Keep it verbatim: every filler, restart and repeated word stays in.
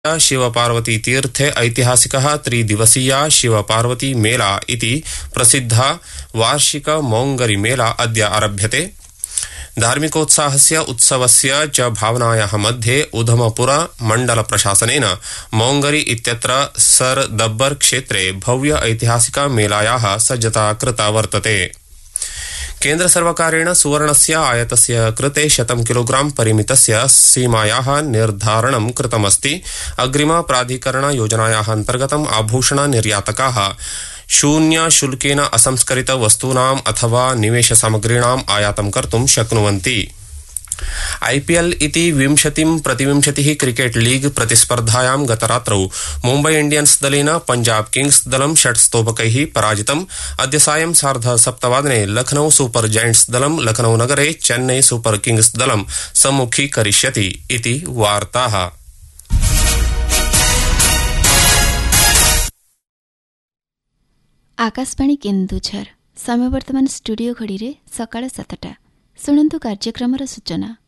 शिवपार्वती तीर्थे ऐतिहासिकः त्रिदिवसीया शिवपार्वती मेला इति प्रसिद्धा वार्षिक मौङ्गरी मेला अद्य आरभ्यते। धार्मिकोत्साहस्य उत्सवस्य च भावनायाः मध्ये उधमपुर मण्डल प्रशासनेन मौङ्गरी इत्यत्र सरदब्बर क्षेत्रे भव्य ऐतिहासिक मेलायाः सज्जता कृता वर्तते। केन्द्र सर्वकारेण सुवर्णस्य आयातस्य कृते शतं किलोग्राम परिमितस्य सीमायाः निर्धारणं कृतमस्ति। अग्रिम प्राधिकरण योजनायाः अन्तर्गतम् आभूषण निर्यातकाः शून्य शुल्केन असंस्करित वस्तूनाम् अथवा निवेश सामग्रीणाम् आयातं कर्तुं शक्नुवन्ति। आईपीएल इति विंशतिं प्रतिविंशतिः क्रिकेट लीग प्रतिस्पर्धायां गतरात्रौ मुम्बै इंडियन्स दलेन पंजाब किंग्स दलं षट्स्तोभकैः पराजितम्। अद्य सायं सार्ध सप्तवादने लखनऊ सुपर जायंट्स दलं लखनऊ नगरे चेन्नई सुपर किंग्स दलं सम्मुखीकरिष्यति इति वार्ताः। आकाशवाणी केन्दुझर समय वर्तमान स्टूडियो घड़ी रे सकाळ सातटा। शुणन्तु कार्यक्रमर सूचना।